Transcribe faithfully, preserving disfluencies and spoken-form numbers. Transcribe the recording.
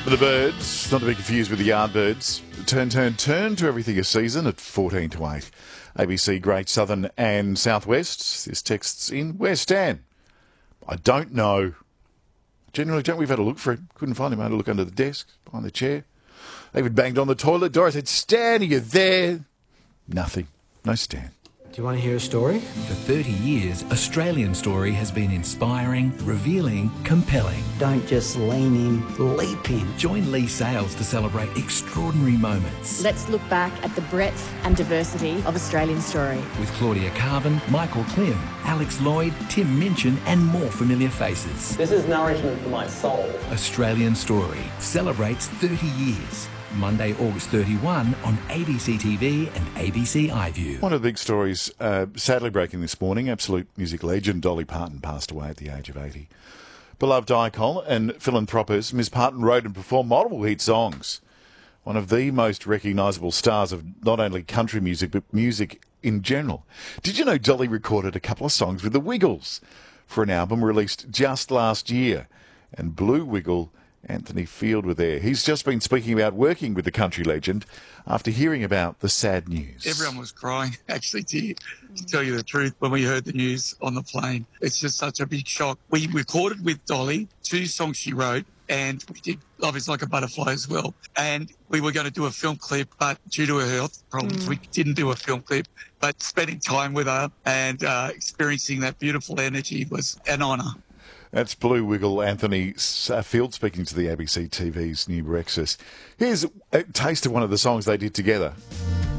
The Birds, not to be confused with the Yardbirds. Turn, turn, turn to everything a season at fourteen to eight. A B C Great Southern and Southwest. This text's in. Where's Stan? I don't know. Generally, don't we've had a look for him. Couldn't find him. I had a look under the desk, behind the chair. They even banged on the toilet door. I said, Stan, are you there? Nothing. No Stan. Do you want to hear a story? For thirty years, Australian Story has been inspiring, revealing, compelling. Don't just lean in, leap in. Join Lee Sales to celebrate extraordinary moments. Let's look back at the breadth and diversity of Australian Story. With Claudia Carvin, Michael Klim, Alex Lloyd, Tim Minchin and more familiar faces. This is nourishment for my soul. Australian Story celebrates thirty years. Monday, August thirty-first on A B C T V and A B C iView. One of the big stories uh, sadly breaking this morning, absolute music legend Dolly Parton passed away at the age of eighty. Beloved icon and philanthropist, Miss Parton wrote and performed multiple hit songs. One of the most recognisable stars of not only country music, but music in general. Did you know Dolly recorded a couple of songs with the Wiggles for an album released just last year? And Blue Wiggle, Anthony Field were there. He's just been speaking about working with the country legend after hearing about the sad news. Everyone was crying, actually, to, to tell you the truth, when we heard the news on the plane. It's just such a big shock. We recorded with Dolly two songs she wrote, and we did Love Is Like a Butterfly as well. And we were going to do a film clip, but due to her health problems, mm. we didn't do a film clip. But spending time with her and uh, experiencing that beautiful energy was an honour. That's Blue Wiggle, Anthony Field, speaking to the A B C T V's New Breakfast. Here's a taste of one of the songs they did together.